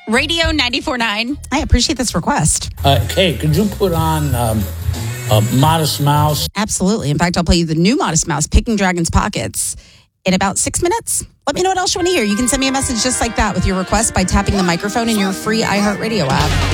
Radio 94.9. I appreciate this request. Kate, could you put on Modest Mouse? Absolutely. In fact, I'll play you the new Modest Mouse, Picking Dragon's Pockets, in about 6 minutes. Let me know what else you want to hear. You can send me a message just like that with your request by tapping the microphone in your free iHeartRadio app.